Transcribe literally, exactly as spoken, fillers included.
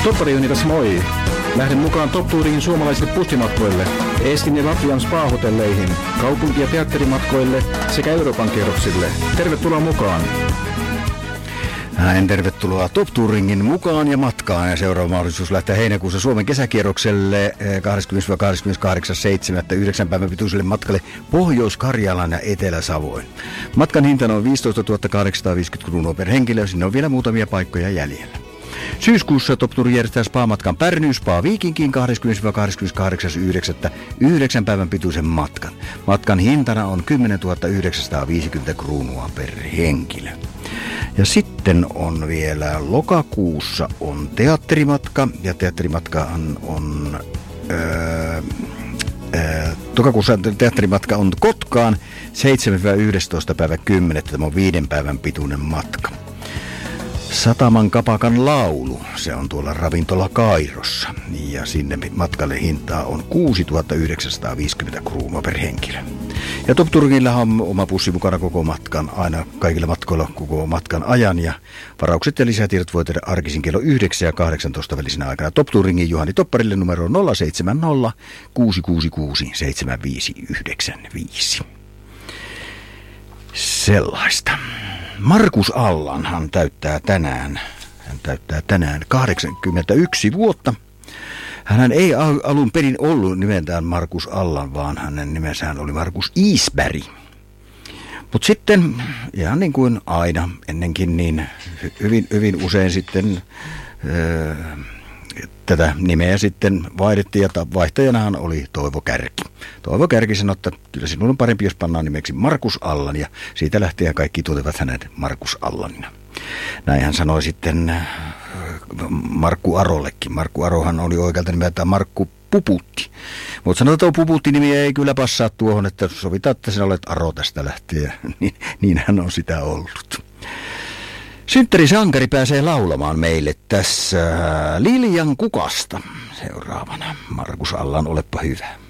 Toppari Unitas, moi! Lähden mukaan Top-tuuriin suomalaisille bussimatkoille, Eestin ja Latvian spa-hotelleihin, kaupunki- ja teatterimatkoille sekä Euroopan kierroksille. Tervetuloa mukaan! Näin, tervetuloa Top-touringin mukaan ja matkaan. Ja seuraava mahdollisuus lähteä heinäkuussa Suomen kesäkierrokselle kahdeskymmenes kahdeskymmeneskahdeksas seitsemättä yhdeksän päivän pituiselle matkalle Pohjois-Karjalan ja Etelä-Savoin. Matkan hintana on viisitoistatuhatta kahdeksansataaviisikymmentä kruunua per henkilö ja sinne on vielä muutamia paikkoja jäljellä. Syyskuussa Top-tour järjestää spa-matkan Pärny Spa Viikinkiin kahdeskymmenes kahdeskymmeneskahdeksas yhdeksättä yhdeksän päivän pituisen matkan. Matkan hintana on kymmenentuhatta yhdeksänsataaviisikymmentä kruunua per henkilö. Ja sitten on vielä lokakuussa on teatterimatka, ja teatterimatkahan on, öö, öö, lokakuussa teatterimatka on Kotkaan seitsemäs yhdestoista päivä kymmenettä, tämä on viiden päivän pituinen matka. Sataman kapakan laulu, se on tuolla ravintola Kairossa, ja sinne matkalle hintaa on kuusituhatta yhdeksänsataaviisikymmentä kruunua per henkilö. Ja Top-touringilla on oma bussi mukana koko matkan, aina kaikilla matkoilla koko matkan ajan, ja varaukset ja lisätiedot voi tehdä arkisin kello yhdeksän ja kahdeksantoista välisenä aikana. Top-touringin Juhani Topparille numero nolla seitsemän nolla kuusi kuusi kuusi seitsemän viisi yhdeksän viisi. Sellaista. Markus Allanhan täyttää tänään, hän täyttää tänään kahdeksankymmentäyksi vuotta. Hän ei alun perin ollut nimeltään Markus Allan, vaan hänen nimensään oli Markus Isberg. Mutta sitten, ihan niin kuin aina ennenkin, niin hyvin, hyvin usein sitten öö, tätä nimeä sitten vaihdettiin, ja vaihtajanahan oli Toivo Kärki. Toivo Kärki sanoi, että kyllä sinun on parempi, jos pannaan nimeksi Markus Allan, ja siitä lähtien kaikki tuntevat hänet Markus Allanina. Näin hän sanoi sitten Markku Arollekin. Markku Arohan oli oikealta nimeltään Markku Puputti. Mutta sanotaan, että tuo Puputti-nimi ei kyllä passaa tuohon, että sovitaan, että sinä olet Aro tästä lähtien. Niin, niin hän on sitä ollut. Synttärisankari pääsee laulamaan meille tässä Liljan kukasta. Seuraavana Markus Allan, olepa hyvä.